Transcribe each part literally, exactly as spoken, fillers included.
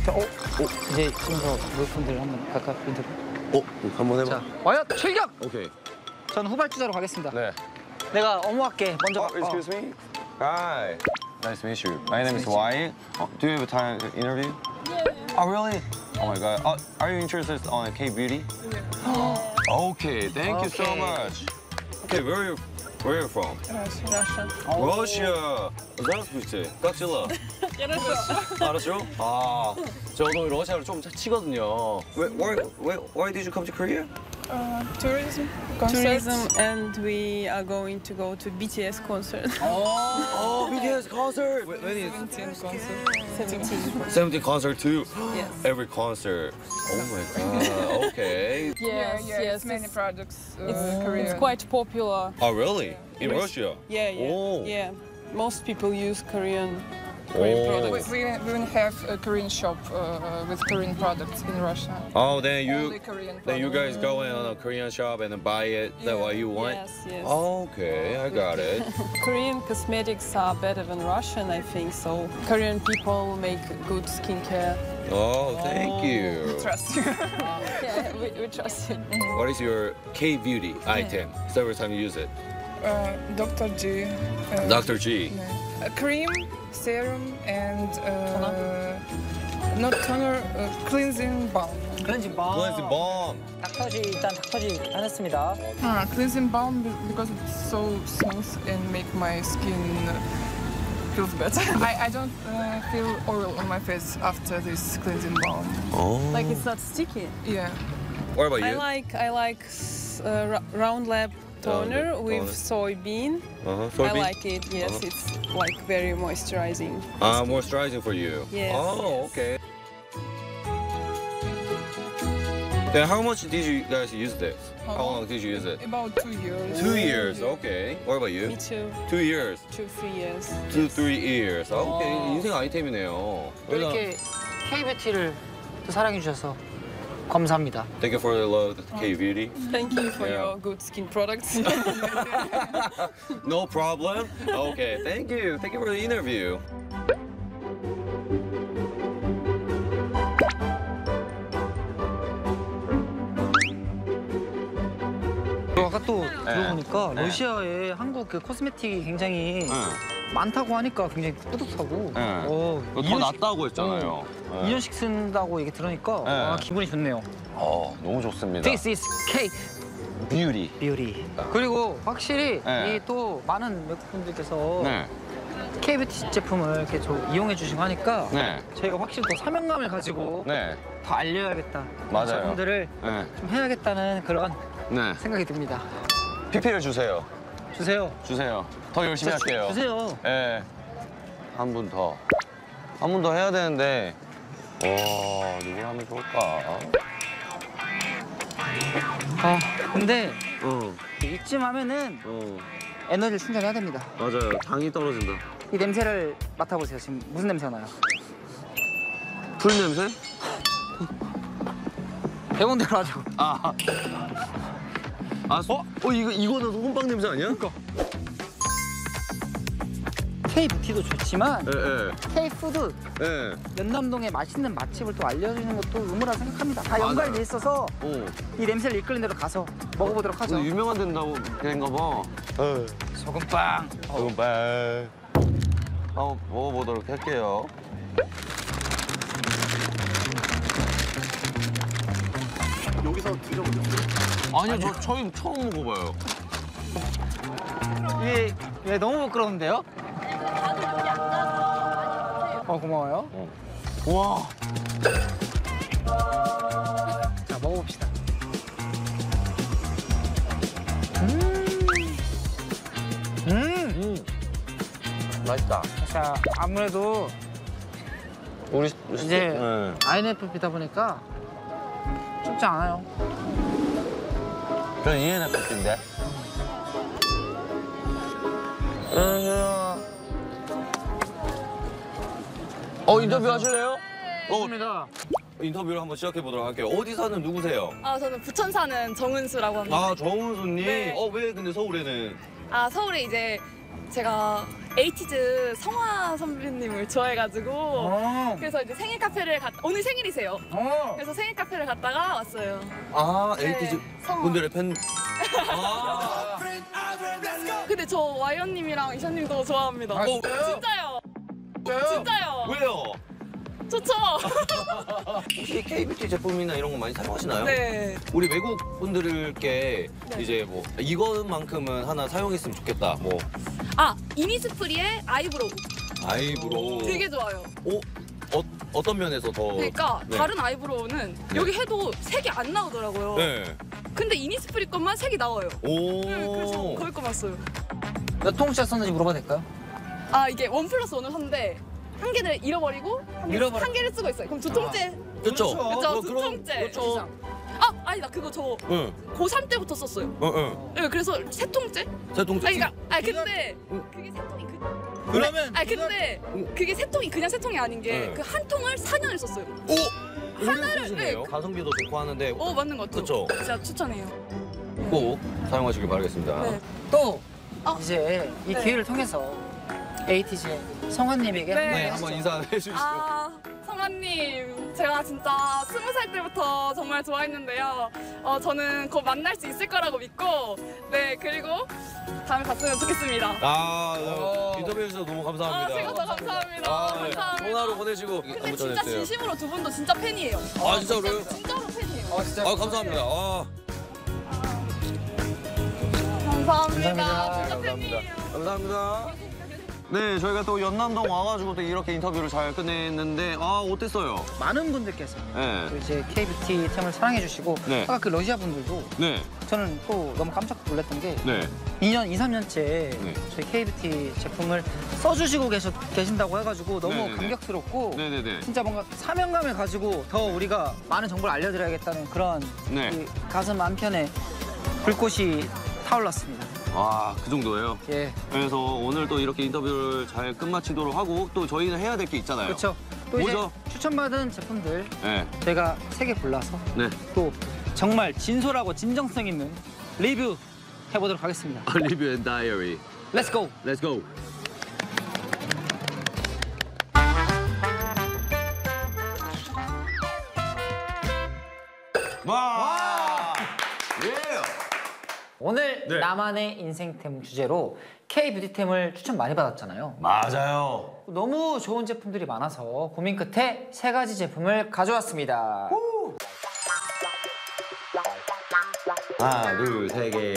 자, 어? 어? 이제 지금서 외분들 한번 갈까? 인터뷰. 어? 한번 해봐. 자, 과연 출격! 오케이. 저는 후발주자로 가겠습니다. 네. 내가 어머할게. 먼저. Oh, excuse me. Hi. Nice to meet you. My name is Wyatt. Oh, do you have a time to interview? Yeah. Oh, really? Oh my God. Oh, are you interested on K-beauty? Yeah. Okay. Thank you so Okay. much. Okay, where are you? Where are you from? Russia. Russia. Здравствуйте. Как дела? 알았죠? 아, 저도 러시아를 좀 치거든요. Where, why, why, why did you come to Korea? Uh, tourism. Tourism, and we are going to go to B T S concert. Oh, B T S concert. When is seventeen concert. seventeen. seventeen concert too? Yes. Every concert. Oh my God. Okay. Yes, yeah, yes. it's many projects. Uh, It's, Korean. it's quite popular. Oh, really? In Yes. Russia? Yeah, yeah, Oh. yeah. Most people use Korean, Oh. Korean We, products. we, we even have a Korean shop uh, with Korean products in Russia. Oh, then you, Only Korean then you products. guys go in on a Korean shop and then buy it. That's what you want? Yes, yes. Okay, I got it. Korean cosmetics are better than Russian, I think. So Korean people make good skincare. Oh, thank you. Trust you. Yeah, we, we trust you. What is your K-beauty item? It's the first time you use it. Uh, Doctor G. Uh, Doctor G. A cream, serum, and uh, not toner, uh, cleansing balm. 클렌징 밤. Cleansing balm. 닥터지 일단 닥터지 해냈습니다. Uh, cleansing balm be- because it's so smooth and make my skin uh, feels better. I, I don't uh, feel oil on my face after this cleansing balm. Oh. Like it's not sticky. Yeah. What about I you? like I like s- uh, Ra- Round Lab toner Lab with toner. soybean. Uh-huh. I Soybean? like it. Yes, Uh-huh. it's like very moisturizing. Ah, moisturizing for you. Yes, Oh, yes. okay. Then how much did you guys use this? How How long? long did you use it? About two years. Two years. Okay. What about you? Me too. Two years. Two, three years. Two, three years. Okay. 어. 인생 아이템이네요. 이렇게 K-뷰티를 또 사랑해주셔서 감사합니다. Thank you for the love, K-beauty. Thank you for Yeah. your good skin products. No problem. Okay. Thank you. Thank you for the interview. 아까 또 들어보니까 네. 러시아에 한국 그 코스메틱이 굉장히 응. 많다고 하니까 굉장히 뿌듯하고 네. 어, 더 이년씩- 낫다고 했잖아요. 어, 네. 이 년씩 쓴다고 얘기 들으니까 네. 아, 기분이 좋네요. 어, 너무 좋습니다. This is K 뷰티. 뷰티. 그리고 확실히 네. 이 또 많은 외국분들께서 네. K 뷰티 제품을 이렇게 좀 이용해 주시고 하니까 네. 저희가 확실히 또 사명감을 가지고 네. 더 알려야겠다. 맞아요. 제품들을 네. 좀 해야겠다는 그런 네. 생각이 듭니다. 피피를 주세요. 주세요. 주세요. 더 열심히 주- 할게요. 주세요. 예. 한 분 더. 한 분 더 해야 되는데. 와, 누굴 하면 좋을까? 아 근데 어, 이쯤 하면은 어. 에너지를 충전해야 됩니다. 맞아요. 당이 떨어진다. 이 냄새를 맡아보세요. 지금 무슨 냄새가 나요? 풀 냄새? 배운 대로 하죠. 아. 아, 어? 어, 이거, 이거는 소금빵 냄새 아니야? 그니까. K 뷰티도 좋지만 예, K 푸드 예. 예. 연남동의 맛있는 맛집을 또 알려주는 것도 의무라 생각합니다. 다 연관이 돼 있어서 어. 이 냄새를 이끌는 대로 가서 먹어보도록 하죠. 근데 유명한 된다고 된가 봐. 예. 소금빵. 소금빵. 한번 먹어보도록 할게요. 여기서 드셔보셨어요? 아니요, 저 저희 처음 먹어봐요. 이게, 이게 너무 부끄러운데요? 어 고마워요. 와. 자 먹어봅시다. 음. 음. 음. 맛있다. 자 아무래도 우리 이제 네. 아이엔에프피다 보니까 쉽지 않아요. 전 이엔에프피인데. 어 인터뷰 하실래요? 어 좋습니다. 인터뷰를 한번 시작해 보도록 할게요. 어디 사는 누구세요? 아, 저는 부천 사는 정은수라고 합니다. 아 정은수님. 네. 어 왜 근데 서울에는? 아, 서울에 이제 제가 에이티즈 성화 선배님을 좋아해가지고 어. 그래서 이제 생일 카페를 갔 오늘 생일이세요. 어. 그래서 생일 카페를 갔다가 왔어요. 아, 네, 에이티즈 성화. 분들의 팬. 아, 근데 저 와이언님이랑 이샤님도 좋아합니다. 아, 진짜요? 진짜요? 왜요? 좋죠? 혹시 케이뷰티 제품이나 이런 거 많이 사용하시나요? 네. 우리 외국 분들께 네. 이제 뭐 이것만큼은 하나 사용했으면 좋겠다. 뭐 아 이니스프리의 아이브로우 아이브로우. 되게 좋아요. 어, 어 어떤 면에서 더? 그러니까 네. 다른 아이브로우는 여기 해도 색이 안 나오더라고요. 네. 근데 이니스프리 것만 색이 나와요. 오. 네, 그래서 거기 거만 써요. 몇 통째 썼는지 물어봐도 될까요? 아 이게 원 플러스 원을 샀는데 한 개를 잃어버리고 한, 개, 잃어버려. 한 개를 쓰고 있어요. 그럼 두 통째. 그렇죠. 그렇죠. 어, 두 그럼, 통째. 그렇죠. 이상. 아 아니다 그거 저 응. 고삼 때부터 썼어요. 어, 응. 네, 그래서 세 통째? 세 통째. 아니 그러니까 아 근데 그게 세 통이 그. 그러면 아 근데 그게 세 통이 그냥 세 통이 아닌 게 네. 그 한 통을 사 년을 썼어요. 오. 하나를, 쓰시네요. 네. 가성비도 좋고 하는데 어 맞는 것 같죠? 그쵸. 진짜 추천해요. 꼭 사용하시길 바라겠습니다. 네. 또 어. 이제 이 네. 기회를 통해서 에이티즈 성환님에게 네. 네, 한마디 한번 하시죠. 인사해 주시죠. 아 성아님 제가 진짜 스무 살 때부터 정말 좋아했는데요. 어 저는 곧 만날 수 있을 거라고 믿고 네 그리고 다음에 봤으면 좋겠습니다. 아, 어. 인터뷰해 주셔서 너무 아 감사합니다. 제가 더 감사합니다. 아, 네. 감사합니다. 좋은 하루 보내시고 근데 한번 진짜 전해주세요. 진심으로 두 분도 진짜 팬이에요. 아, 진짜로요? 진짜로 팬이에요. 어, 진짜. 아, 감사합니다. 아, 감사합니다. 감사합니다. 진짜 팬이에요. 감사합니다. 네, 저희가 또 연남동 와가지고 또 이렇게 인터뷰를 잘 끝냈는데 아, 어땠어요? 많은 분들께서 네. 또 이제 K뷰티 템을 사랑해주시고 네. 아까 그 러시아 분들도 네, 저는 또 너무 깜짝 놀랐던 게 네. 이 년, 이, 삼 년째 네. 저희 K뷰티 제품을 써주시고 계셔, 계신다고 해가지고 너무 네네네. 감격스럽고 네네네. 진짜 뭔가 사명감을 가지고 더 우리가 많은 정보를 알려드려야겠다는 그런 네. 이 가슴 한편에 불꽃이 타올랐습니다. 아, 그 정도예요? 예, 그래서 오늘 또 이렇게 인터뷰를 잘 끝마치도록 하고 또 저희는 해야 될 게 있잖아요. 그렇죠. 또 이제 뭐죠? 추천받은 제품들 네. 저희가 세 개 골라서 네. 또 정말 진솔하고 진정성 있는 리뷰 해보도록 하겠습니다. 리뷰 앤 다이어리. Let's go! Let's go. 와! 예! 오늘 네. 나만의 인생템 주제로 K뷰티템을 추천 많이 받았잖아요. 맞아요. 너무 좋은 제품들이 많아서 고민 끝에 세 가지 제품을 가져왔습니다. 하나, 둘, 세 개.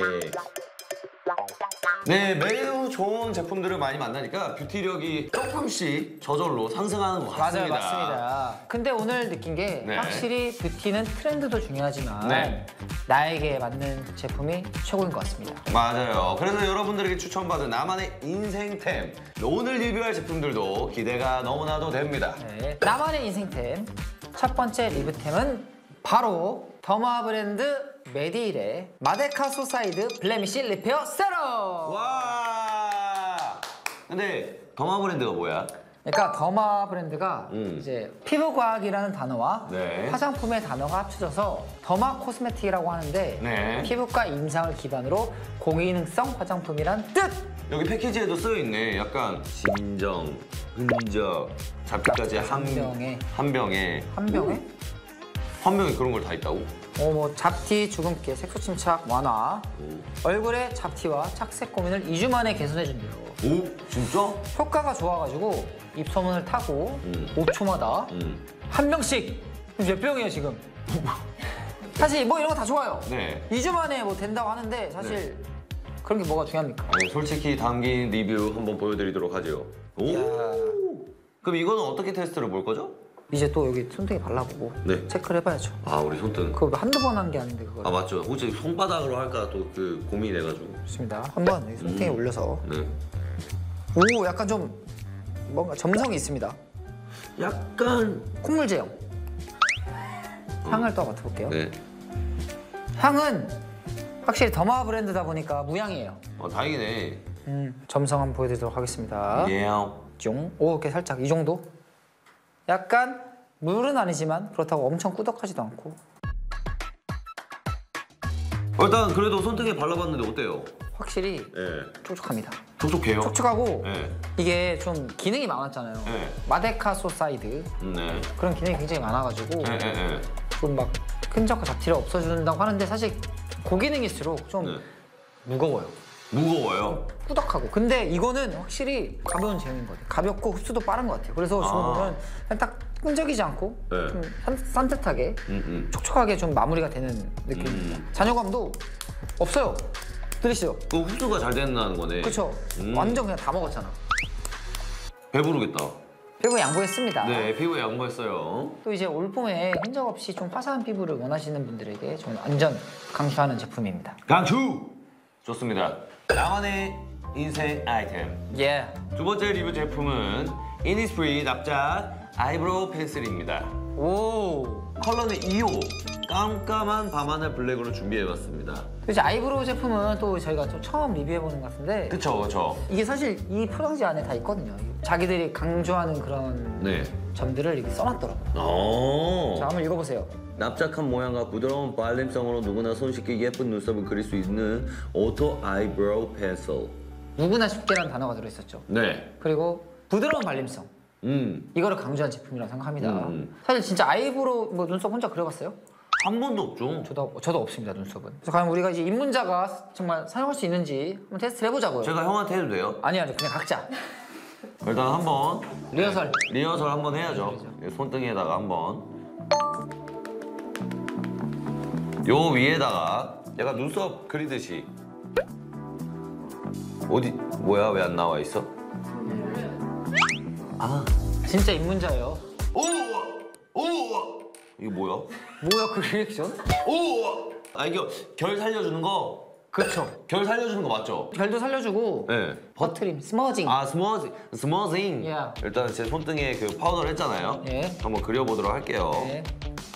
네, 매우 좋은 제품들을 많이 만나니까 뷰티력이 조금씩 저절로 상승하는 것 맞아요, 같습니다. 맞습니다. 근데 오늘 느낀 게 네. 확실히 뷰티는 트렌드도 중요하지만 네. 나에게 맞는 제품이 최고인 것 같습니다. 맞아요. 그래서 여러분들에게 추천받은 나만의 인생템. 오늘 리뷰할 제품들도 기대가 너무나도 됩니다. 네. 나만의 인생템 첫 번째 리뷰템은 바로 더마 브랜드 메디힐의 마데카 소사이드 블레미쉬 리페어 세럼! 와! 근데 더마 브랜드가 뭐야? 그러니까 더마 브랜드가 음. 이제 피부과학이라는 단어와 네. 화장품의 단어가 합쳐져서 더마 코스메틱이라고 하는데 네. 피부과 임상을 기반으로 고기능성 화장품이란 뜻! 여기 패키지에도 쓰여 있네. 약간 진정, 흔적, 잡티까지 한 병에. 한 병에 한 병에 한 병에 그런 걸 다 있다고? 어, 뭐 잡티, 주근깨, 색소 침착 완화, 얼굴의 잡티와 착색 고민을 이 주 만에 개선해준대요. 오, 진짜? 효과가 좋아가지고 입소문을 타고 음. 오 초마다 음. 한 병씩. 몇 병이에요 지금? 사실 뭐 이런 거 다 좋아요. 네. 이 주 만에 뭐 된다고 하는데 사실 그런 게 뭐가 중요합니까? 아니, 솔직히 담긴 리뷰 한번 보여드리도록 하죠. 오. 이야. 그럼 이거는 어떻게 테스트를 볼 거죠? 이제 또 여기 손등에 발라보고 네. 체크를 해봐야죠. 아, 우리 손등. 그거 한두 번 한 게 아닌데 그걸. 아, 맞죠. 혹시 손바닥으로 할까 또 그 고민이 돼가지고. 좋습니다. 한번 여기 손등에 음. 올려서. 네. 오, 약간 좀 뭔가 점성이 있습니다. 약간. 콧물 제형. 향을 또 맡아볼게요. 네. 향은 확실히 더마 브랜드다 보니까 무향이에요. 어, 다행이네. 음, 점성 한번 보여드리도록 하겠습니다. 예. 쫑. 오, 이렇게 살짝 이 정도? 약간 물은 아니지만 그렇다고 엄청 꾸덕하지도 않고. 일단 그래도 손등에 발라봤는데 어때요? 확실히 네. 촉촉합니다. 촉촉해요? 촉촉하고 네. 이게 좀 기능이 많았잖아요. 네. 마데카 소사이드 네. 그런 기능이 굉장히 많아가지고 네, 네, 네. 좀 막 끈적과 잡티를 없애준다고 하는데 사실 고기능일수록 좀 네. 무거워요. 무거워요? 꾸덕하고. 근데 이거는 확실히 가벼운 제형인 것 같아요. 가볍고 흡수도 빠른 것 같아요. 그래서 지금 아. 보면 그냥 딱 끈적이지 않고 네. 좀 산, 산뜻하게 음, 음. 촉촉하게 좀 마무리가 되는 느낌입니다. 음. 잔여감도 없어요. 들으시죠? 그 흡수가 잘 된다는 거네. 그렇죠. 음. 완전 그냥 다 먹었잖아. 배부르겠다. 피부에 양보했습니다. 네, 피부에 양보했어요. 또 이제 올봄에 흔적 없이 좀 화사한 피부를 원하시는 분들에게 저는 완전 강추하는 제품입니다. 강추! 좋습니다. 나만의 인생 아이템. 예. 두 번째 리뷰 제품은 이니스프리 납작 아이브로우 펜슬입니다. 오. 컬러는 이 호 깜깜한 밤하늘 블랙으로 준비해봤습니다. 이제 아이브로우 제품은 또 저희가 좀 처음 리뷰해보는 것 같은데 그쵸, 그쵸. 이게 사실 이 포장지 안에 다 있거든요. 자기들이 강조하는 그런 네. 점들을 이렇게 써놨더라고요. 오. 자, 한번 읽어보세요. 납작한 모양과 부드러운 발림성으로 누구나 손쉽게 예쁜 눈썹을 그릴 수 있는 오토 아이브로우 펜슬. 누구나 쉽게라는 단어가 들어있었죠. 네. 그리고 부드러운 발림성. 음. 이거를 강조한 제품이라고 생각합니다. 음. 사실 진짜 아이브로우 뭐 눈썹 혼자 그려봤어요? 한 번도 없죠. 저도 저도 없습니다, 눈썹은. 그래서 과연 우리가 이제 입문자가 정말 사용할 수 있는지 한번 테스트를 해보자고요. 제가 형한테 해도 돼요? 아니 아니 그냥 각자 일단 한번 리허설. 리허설 한번 해야죠. 손등에다가 한번. 요 위에다가 얘가 눈썹 그리듯이. 어디 뭐야 왜 안 나와 있어? 아. 진짜 입문자예요. 오! 오! 이거 뭐야? 뭐야 그 리액션? 오! 아 이거 결 살려주는 거. 그렇죠. 결 살려주는 거 맞죠? 결도 살려주고 네. 버트림, 스머징. 아 스머지 스머징. 야. 일단 제 손등에 그 파우더를 했잖아요. 예. 한번 그려보도록 할게요. 네.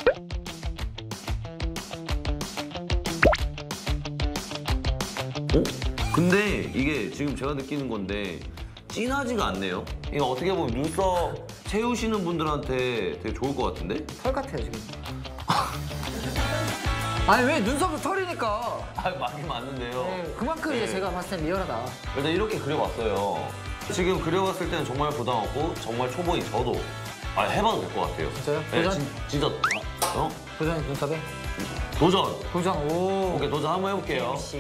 어? 근데 이게 지금 제가 느끼는 건데 진하지가 않네요. 이거 어떻게 보면 눈썹 채우시는 분들한테 되게 좋을 것 같은데? 털 같아요 지금. 아니 왜 눈썹도 털이니까. 아 맞긴 맞는데요. 네, 그만큼 이제 네. 제가 봤을 땐 리얼하다. 일단 이렇게 그려봤어요. 지금 그려봤을 때는 정말 부담 없고 정말 초보인 저도 아, 해봐도 될 것 같아요. 진짜요? 네, 도전? 진, 진짜 어? 도전 눈썹에? 도전! 도전. 오. 오케이 도전 한번 해볼게요. 씨.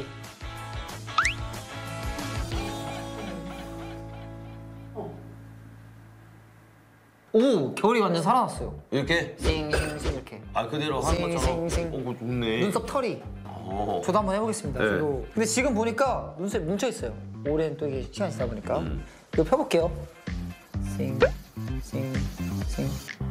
오 겨울이 완전 살아났어요. 이렇게? 싱싱싱 이렇게. 아 그대로 한 싱, 것처럼? 싱, 싱. 어, 그거 좋네. 눈썹 털이. 어. 저도 한번 해보겠습니다. 네. 저도. 근데 지금 보니까 눈썹이 뭉쳐 있어요. 오랜 또 이게 시간이 지나다 보니까. 음. 이거 펴볼게요. 싱, 싱, 싱.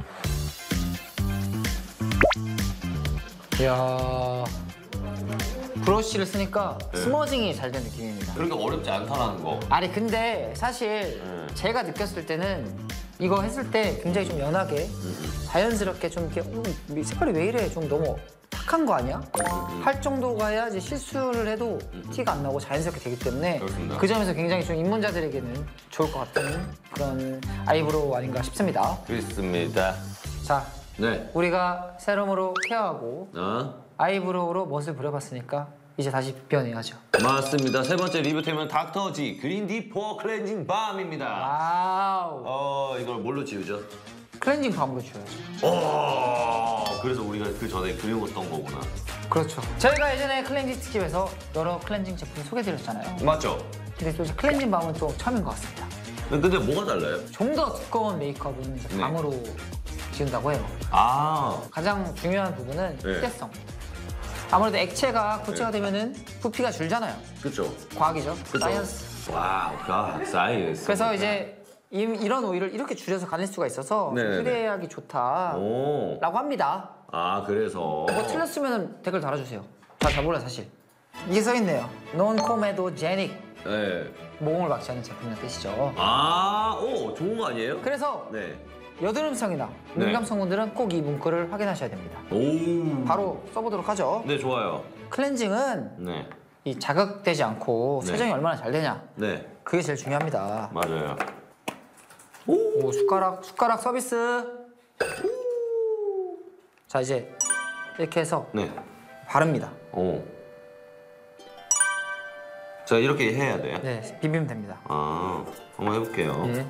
이야. 브러쉬를 쓰니까 네. 스머징이 잘 된 느낌입니다. 그렇게 어렵지 않다는 거. 아니 근데 사실 네. 제가 느꼈을 때는 이거 했을 때 굉장히 좀 연하게 자연스럽게 좀 이렇게 어, 이 색깔이 왜 이래 좀 너무 탁한 거 아니야? 할 정도가 해야지 실수를 해도 티가 안 나고 자연스럽게 되기 때문에 그렇습니다. 그 점에서 굉장히 좀 입문자들에게는 좋을 것 같은 그런 아이브로우 아닌가 싶습니다. 그렇습니다. 자, 네. 우리가 세럼으로 케어하고 어? 아이브로우로 멋을 부려봤으니까 이제 다시 변해야죠. 맞습니다. 세 번째 리뷰템은 닥터지 그린 딥 포어 클렌징 밤입니다. 와우. 어 이걸 뭘로 지우죠? 클렌징 밤으로 줘야죠. 오 그래서 우리가 그 전에 그려봤던 거구나. 그렇죠. 저희가 예전에 클렌징 특집에서 여러 클렌징 제품 소개드렸잖아요. 맞죠? 근데 또 클렌징 밤은 또 처음인 것 같습니다. 근데 뭐가 달라요? 좀 더 두꺼운 메이크업은 이제 네. 밤으로 지운다고 해요. 아 가장 중요한 부분은 네. 희대성. 아무래도 액체가 고체가 되면은 부피가 줄잖아요. 그쵸. 과학이죠. 그쵸. 사이언스. 와우 갓 사이언스. 그래서 이제 이, 이런 오일을 이렇게 줄여서 가릴 수가 있어서 네네네. 휴대하기 좋다라고 오. 합니다. 아 그래서. 뭐 틀렸으면 댓글 달아주세요. 잘, 잘 몰라요 사실. 이게 써있네요. Non-comedogenic. 네. 모공을 막지 않는 제품이라는 뜻이죠. 아오 좋은 거 아니에요? 그래서 네. 여드름성이나 네. 민감성 분들은 꼭 이 문구를 확인하셔야 됩니다. 오. 바로 써보도록 하죠. 네 좋아요. 클렌징은 네. 이 자극되지 않고 네. 세정이 얼마나 잘 되냐. 네. 그게 제일 중요합니다. 맞아요. 오, 숟가락, 숟가락 서비스. 자, 이제 이렇게 해서 네. 바릅니다. 오. 자, 이렇게 해야 돼요? 네, 비비면 됩니다. 아, 한번 해볼게요. 예.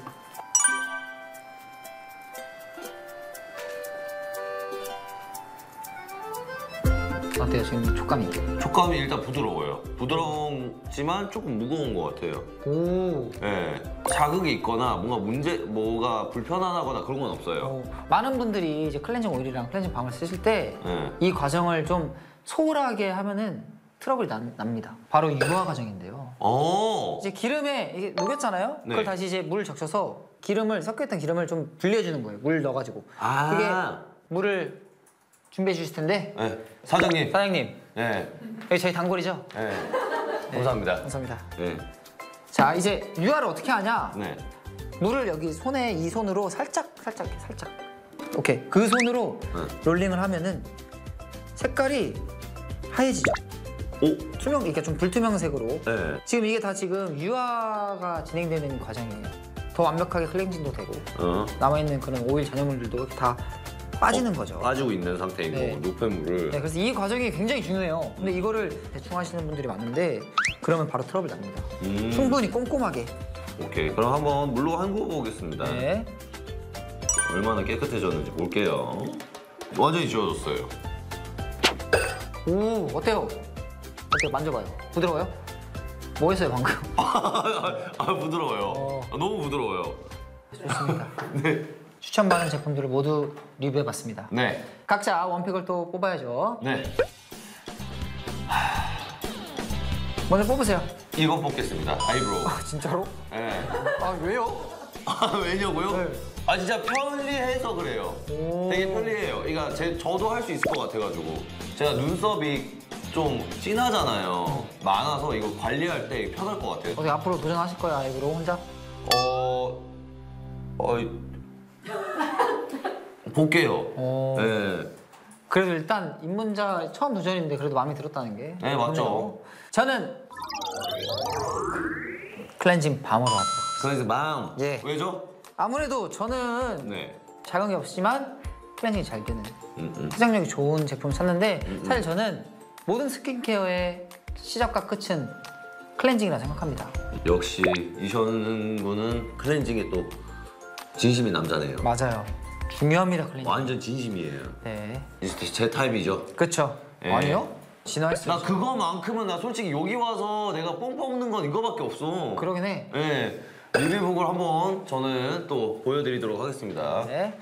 어때요, 지금 촉감이? 촉감이 일단 부드러워요. 부드럽지만 조금 무거운 것 같아요. 오. 예, 자극이 있거나 뭔가 문제, 뭐가 불편하거나 그런 건 없어요. 어, 많은 분들이 이제 클렌징 오일이랑 클렌징 밤을 쓰실 때 이 예. 과정을 좀 소홀하게 하면은 트러블이 난- 납니다. 바로 유화 과정인데요. 어. 이제 기름에 이게 녹였잖아요. 네. 그걸 다시 이제 물 적셔서 기름을 섞여있던 기름을 좀 분리해주는 거예요. 물 넣어가지고. 아. 그게 물을 준비해 주실 텐데 예, 사장님. 사장님 예, 여기 저희 단골이죠? 예. 감사합니다. 감사합니다. 예, 자 이제 유화를 어떻게 하냐? 네. 물을 여기 손에 이 손으로 살짝 살짝 이렇게 살짝 오케이 그 손으로 네. 롤링을 하면은 색깔이 하얘지죠. 오. 투명 이렇게 좀 불투명색으로 예. 지금 이게 다 지금 유화가 진행되는 과정이에요. 더 완벽하게 클렌징도 되고 어. 남아있는 그런 오일 잔여물들도 이렇게 다 빠지는 거죠. 빠지고 있는 상태이고 네. 노폐물을. 네, 그래서 이 과정이 굉장히 중요해요. 근데 이거를 대충 하시는 분들이 많은데 그러면 바로 트러블 납니다. 음. 충분히 꼼꼼하게. 오케이, 그럼 한번 물로 헹궈 보겠습니다. 네. 얼마나 깨끗해졌는지 볼게요. 완전히 지워졌어요. 오 어때요? 어때요? 만져봐요. 부드러워요? 뭐 했어요 방금? 아, 부드러워요. 어. 아, 너무 부드러워요. 좋습니다. 네. 추천받은 제품들을 모두 리뷰해봤습니다. 네. 각자 원픽을 또 뽑아야죠. 네. 먼저 뽑으세요. 이거 뽑겠습니다. 아이브로우. 아 진짜로? 네. 아 왜요? 아, 왜냐고요? 네. 아, 진짜 편리해서 그래요. 오. 되게 편리해요. 그러니까 제, 저도 할 수 있을 것 같아가지고. 제가 눈썹이 좀 진하잖아요. 많아서 이거 관리할 때 편할 것 같아요. 어떻게 앞으로 도전하실 거야 아이브로 혼자? 어... 어... 볼게요. 어. 네. 그래도 일단 입문자 처음 도전인데 그래도 마음에 들었다는 게. 네, 맞죠. 좋네요. 저는 클렌징 밤으로 하도록. 그래서 마음. 예. 왜죠? 아무래도 저는 네. 자극이 없지만 클렌징이 잘 되는 음, 음. 시장력이 좋은 제품을 찾는데 음, 음. 사실 저는 모든 스킨케어의 시작과 끝은 클렌징이라 생각합니다. 역시 이현 군은 클렌징에 또 진심인 남자네요. 맞아요. 중요합니다 클렌징. 완전 진심이에요. 네. 이제 제 타입이죠. 그렇죠. 예. 아니요? 진화했어요. 나 그거만큼은 나 솔직히 여기 와서 내가 뽕 뽑는 건 이거밖에 없어. 그러긴 해. 네. 리뷰북을 한번 저는 또 보여드리도록 하겠습니다. 네.